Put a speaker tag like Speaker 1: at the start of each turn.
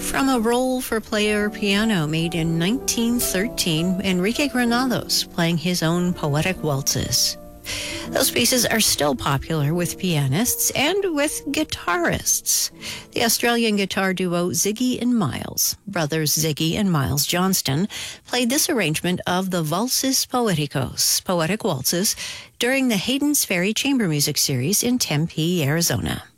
Speaker 1: From a roll for player piano made in 1913, Enrique Granados playing his own poetic waltzes. Those pieces are still popular with pianists and with guitarists. The Australian guitar duo Ziggy and Miles, brothers Ziggy and Miles Johnston, played this arrangement of the Valses Poeticos, poetic waltzes, during the Hayden's Ferry Chamber Music Series in Tempe, Arizona.